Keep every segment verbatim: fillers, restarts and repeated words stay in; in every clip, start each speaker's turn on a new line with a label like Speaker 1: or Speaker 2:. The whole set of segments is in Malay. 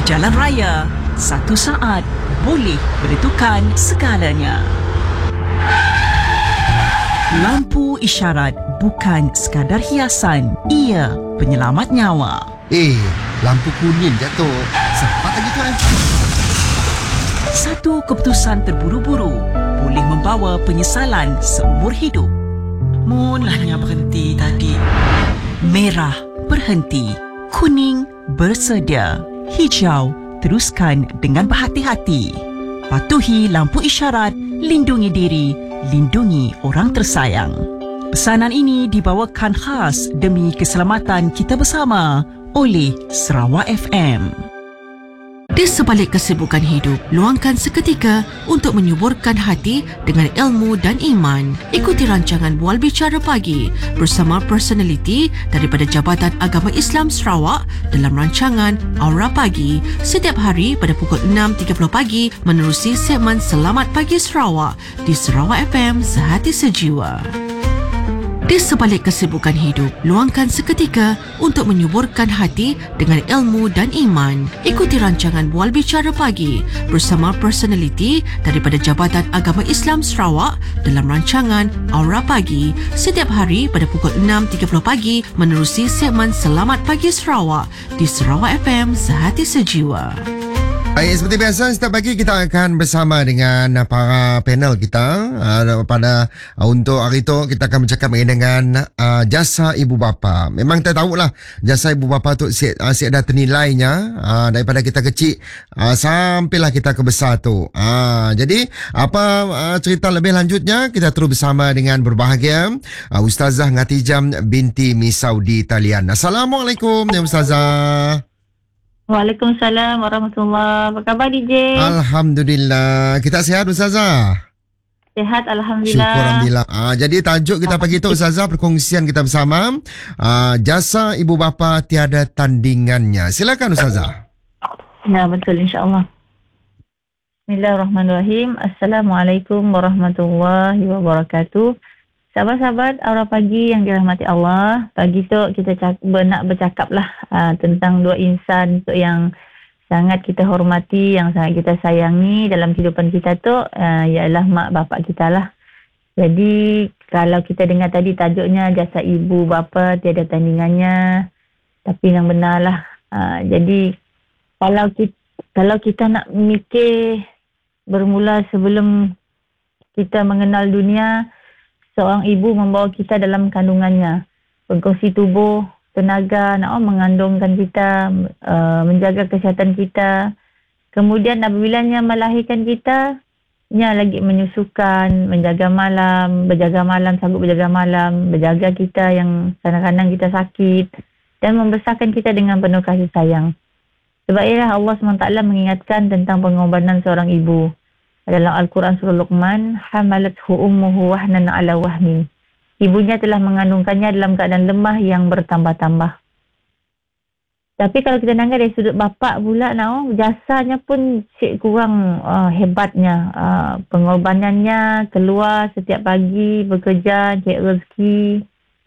Speaker 1: jalan raya, satu saat boleh menentukan segalanya. Lampu isyarat bukan sekadar hiasan, ia penyelamat nyawa.
Speaker 2: Eh, lampu kuning jatuh. Cepat lagi tu eh.
Speaker 1: Satu keputusan terburu-buru boleh membawa penyesalan seumur hidup. Mulanya berhenti tadi. Merah berhenti, kuning bersedia, hijau teruskan dengan berhati-hati. Patuhi lampu isyarat, lindungi diri, lindungi orang tersayang. Pesanan ini dibawakan khas demi keselamatan kita bersama oleh Sarawak F M.
Speaker 3: Di sebalik kesibukan hidup, luangkan seketika untuk menyuburkan hati dengan ilmu dan iman. Ikuti rancangan Bual Bicara Pagi bersama personaliti daripada Jabatan Agama Islam Sarawak dalam rancangan Aura Pagi setiap hari pada pukul enam tiga puluh pagi menerusi segmen Selamat Pagi Sarawak di Sarawak F M Sehati Sejiwa. Di sebalik kesibukan hidup, luangkan seketika untuk menyuburkan hati dengan ilmu dan iman. Ikuti rancangan Bual Bicara Pagi bersama personaliti daripada Jabatan Agama Islam Sarawak dalam rancangan Aura Pagi setiap hari pada pukul enam tiga puluh pagi menerusi segmen Selamat Pagi Sarawak di Sarawak F M Sehati Sejiwa.
Speaker 2: Baik, seperti biasa setiap pagi kita akan bersama dengan para panel kita. Uh, pada uh, untuk hari itu kita akan bercakap dengan uh, jasa ibu bapa. Memang kita tahulah jasa ibu bapa tu si, uh, si ada ternilainya uh, daripada kita kecil uh, sampailah kita ke besar tu. Uh, jadi apa uh, cerita lebih lanjutnya kita terus bersama dengan berbahagia uh, Ustazah Ngatijam binti Misaudi Talian. Assalamualaikum ya Ustazah.
Speaker 4: Waalaikumsalam warahmatullahi. Apa khabar D J?
Speaker 2: Alhamdulillah. Kita sihat Ustazah?
Speaker 4: Sihat Alhamdulillah.
Speaker 2: Syukur Alhamdulillah. Ah, jadi tajuk kita pagi tu Ustazah, perkongsian kita bersama. Ah, jasa ibu bapa tiada tandingannya. Silakan Ustazah.
Speaker 4: Ya betul insyaAllah. Bismillahirrahmanirrahim. Assalamualaikum warahmatullahi wabarakatuh. Sahabat-sahabat Aura Pagi yang dirahmati Allah, pagi tu kita cak, nak bercakap lah uh, tentang dua insan tu yang sangat kita hormati, yang sangat kita sayangi dalam kehidupan kita tu, uh, ialah mak bapak kita lah. Jadi kalau kita dengar tadi tajuknya jasa ibu bapa tiada tandingannya, tapi yang benar lah. Uh, jadi kalau kita, kalau kita nak mikir bermula sebelum kita mengenal dunia, seorang ibu membawa kita dalam kandungannya, berkongsi tubuh, tenaga, nak oh, mengandungkan kita, uh, menjaga kesihatan kita. Kemudian apabila melahirkan kita, nya lagi menyusukan, menjaga malam, berjaga malam, sanggup berjaga malam, berjaga kita yang kadang-kadang kita sakit dan membesarkan kita dengan penuh kasih sayang. Sebab ialah Allah subhanahu wa taala mengingatkan tentang pengorbanan seorang ibu. Dalam Al-Quran surah Luqman, hamalathu ummuhu wahnan ala wahni. Ibunya telah mengandungkannya dalam keadaan lemah yang bertambah-tambah. Tapi kalau kita nanggap dari sudut bapak pula, nah, jasanya pun cik kurang uh, hebatnya. Uh, pengorbanannya keluar setiap pagi, bekerja, cari rezeki.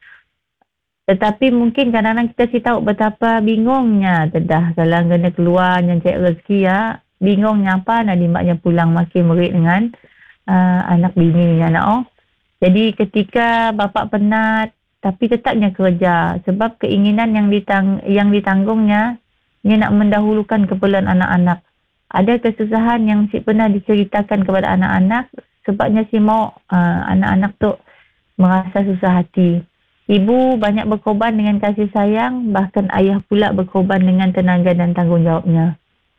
Speaker 4: Tetapi mungkin kadang-kadang kita si tahu betapa bingungnya tedah kalau kena keluar yang cari rezeki ya. Bingungnya apa nak dimaknya pulang makin merit dengan uh, anak bini anak oh. Jadi ketika bapak penat tapi tetapnya kerja sebab keinginan yang ditang yang ditanggungnya dia nak mendahulukan keperluan anak-anak. Ada kesusahan yang si pernah diceritakan kepada anak-anak sebabnya si mau uh, anak-anak tu merasa susah hati. Ibu banyak berkorban dengan kasih sayang, bahkan ayah pula berkorban dengan tenaga dan tanggungjawabnya.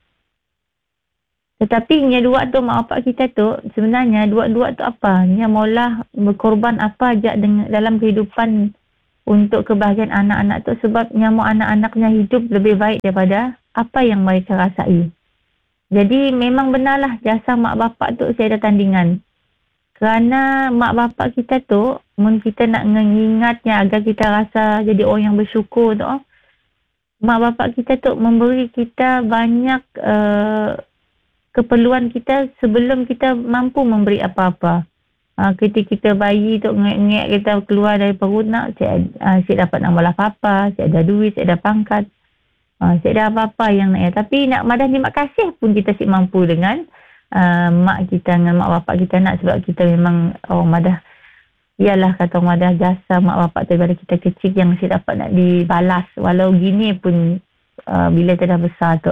Speaker 4: Tetapi nya dua tu mak bapak kita tu sebenarnya dua-dua tu apa? Nya maulah berkorban apa aja dengan dalam kehidupan untuk kebahagiaan anak-anak tu sebab nya mau anak-anaknya hidup lebih baik daripada apa yang mereka rasai. Jadi memang benarlah jasa mak bapak tu tiada tandingan. Kerana mak bapak kita tu mun kita nak mengingatnya agar kita rasa jadi orang yang bersyukur tu, mak bapak kita tu memberi kita banyak uh, keperluan kita sebelum kita mampu memberi apa-apa. Ha, ketika kita bayi tu ngek-ngek kita keluar dari perut nak, saya, uh, saya dapat nama lah papa, saya ada duit, saya ada pangkat. Uh, tak ada apa-apa yang nak. Tapi nak madah terima kasih pun kita si mampu dengan uh, mak kita, dengan mak bapak kita nak. Sebab kita memang orang madah, ialah kata orang madah, jasa mak bapak daripada kita kecil yang mesti dapat nak dibalas. Walau gini pun uh, bila kita dah besar tu.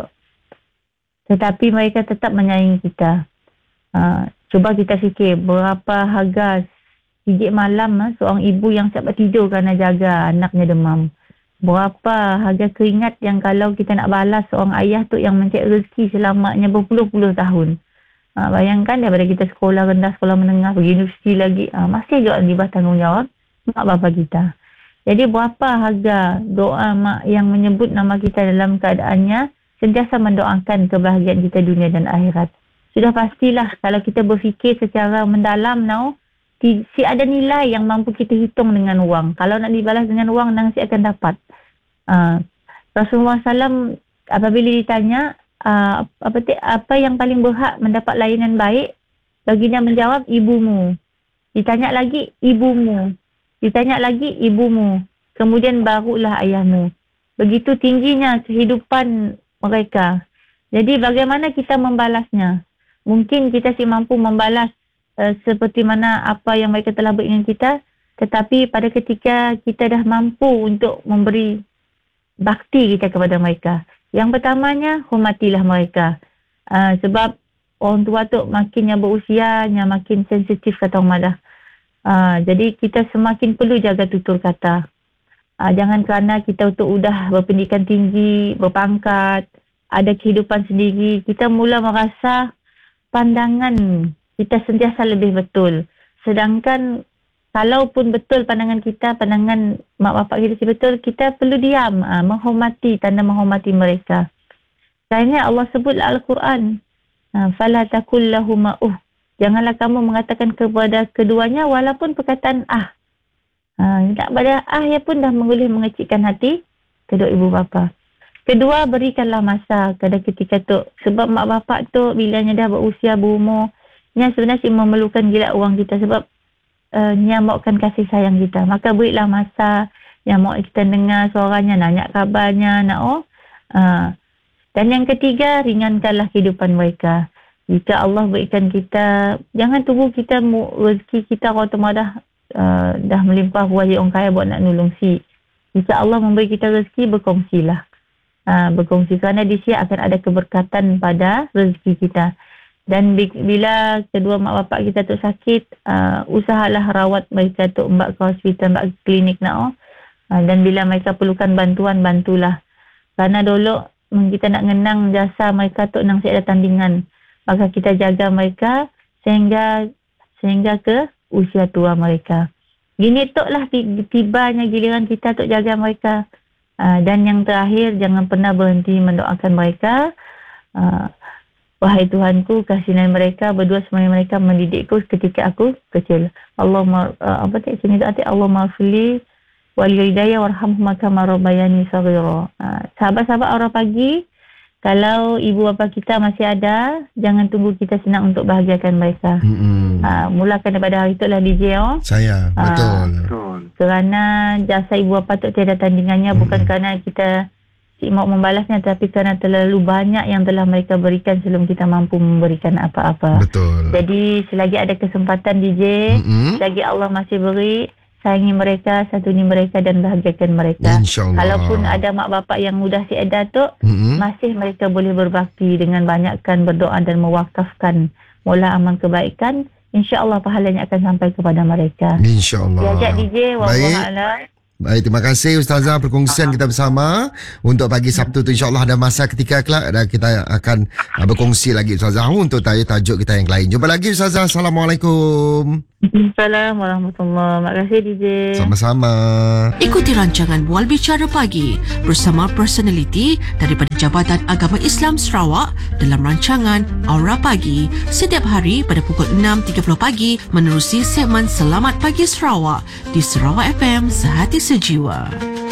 Speaker 4: Tetapi mereka tetap menyayangi kita. Uh, cuba kita fikir berapa harga sijik malam uh, seorang ibu yang siap tidur kerana jaga anaknya demam. Berapa harga keringat yang kalau kita nak balas seorang ayah tu yang mencari rezeki selamanya berpuluh-puluh tahun. Ha, bayangkan daripada kita sekolah rendah, sekolah menengah, pergi universiti lagi, ha, masih juga di bawah tanggungjawab mak bapak kita. Jadi berapa harga doa mak yang menyebut nama kita dalam keadaannya sentiasa mendoakan kebahagiaan kita dunia dan akhirat. Sudah pastilah kalau kita berfikir secara mendalam now, si ada nilai yang mampu kita hitung dengan wang. Kalau nak dibalas dengan wang, nang si akan dapat. Uh, Rasulullah sallallahu alaihi wasallam apabila ditanya uh, apa apa yang paling berhak mendapat layanan baik, baginda menjawab ibumu. Ditanya lagi ibumu. Ditanya lagi ibumu. Kemudian barulah ayahmu. Begitu tingginya kehidupan mereka. Jadi bagaimana kita membalasnya? Mungkin kita si mampu membalas Uh, seperti mana apa yang mereka telah beri dengan kita, tetapi pada ketika kita dah mampu untuk memberi bakti kita kepada mereka, yang pertamanya hormatilah mereka, uh, sebab orang tua tu makin yang berusia yang makin sensitif kata orang madah. Uh, jadi kita semakin perlu jaga tutur kata. Uh, jangan kerana kita tu udah berpendidikan tinggi, berpangkat, ada kehidupan sendiri, kita mula merasa pandangan kita sentiasa lebih betul. Sedangkan kalaupun betul pandangan kita, pandangan mak bapak kita betul, kita perlu diam, ha, menghormati, tanda menghormati mereka. Kerana Allah sebut Al-Quran, ha, fala takul lahuma uh. Janganlah kamu mengatakan kepada keduanya walaupun perkataan ah. Ha, tak pada ah ya pun dah boleh mengecikkan hati kedua ibu bapa. Kedua, berikanlah masa pada ketika tu. Sebab mak bapak tu bilanya dah berusia, berumur, yang sebenarnya memerlukan gila uang kita sebab uh, yang maukan kasih sayang kita. Maka berilah masa yang mau kita dengar suaranya, nanya kabarnya, nak oh. Uh, dan yang ketiga, ringankanlah kehidupan mereka. Jika Allah berikan kita, jangan tunggu kita rezeki kita kalau tu dah uh, dah melimpah ruah orang kaya buat nak nolong si. Jika Allah memberi kita rezeki, berkongsilah. Uh, berkongsi kerana di sini akan ada keberkatan pada rezeki kita. Dan bila kedua mak bapak kita tu sakit, uh, usahalah rawat mereka tu, mbak ke hospital, mbak ke klinik nak oh. Uh, dan bila mereka perlukan bantuan, bantulah. Kerana dulu kita nak ngenang jasa mereka tu nang ada tandingan. Maka kita jaga mereka sehingga sehingga ke usia tua mereka. Gini tu lah tibanya giliran kita tu jaga mereka. Uh, dan yang terakhir, jangan pernah berhenti mendoakan mereka. Uh, Wahai Tuhanku, kasihan mereka, berdua semuanya mereka mendidikku ketika aku kecil. Allahumma, uh, apa tak sini tak Allahumma fili wal hidayah warhamhuma kama rabbayani saghira. Uh, sahabat-sahabat Aura Pagi, kalau ibu bapa kita masih ada, jangan tunggu kita senang untuk bahagiakan mereka. Mm-hmm. Uh, mulakan daripada hari itulah D J oh.
Speaker 2: Saya, betul.
Speaker 4: Uh, kerana jasa ibu bapa tu tiada tandingannya, mm-hmm. bukan kerana kita si mau membalasnya, tapi kerana terlalu banyak yang telah mereka berikan sebelum kita mampu memberikan apa-apa.
Speaker 2: Betul.
Speaker 4: Jadi selagi ada kesempatan D J, mm-hmm. selagi Allah masih beri, sayangi mereka, satuni mereka dan bahagiakan mereka.
Speaker 2: InsyaAllah.
Speaker 4: Kalaupun ada mak bapak yang mudah tiada tu, mm-hmm. masih mereka boleh berbakti dengan banyakkan berdoa dan mewakafkan mula amal kebaikan. InsyaAllah pahalanya akan sampai kepada mereka.
Speaker 2: InsyaAllah.
Speaker 4: Diajak D J, wallahualam.
Speaker 2: Baik, terima kasih Ustazah perkongsian kita bersama. Untuk pagi Sabtu tu insyaAllah ada masa ketika kelak dan kita akan uh, berkongsi lagi Ustazah untuk tajuk kita yang lain. Jumpa lagi Ustazah. Assalamualaikum.
Speaker 4: Assalamualaikum warahmatullahi wabarakatuh. Terima kasih D J.
Speaker 2: Sama-sama.
Speaker 3: Ikuti rancangan Bual Bicara Pagi bersama personaliti daripada Jabatan Agama Islam Sarawak dalam rancangan Aura Pagi setiap hari pada pukul enam tiga puluh pagi menerusi segmen Selamat Pagi Sarawak di Sarawak F M Sehati Sejiwa.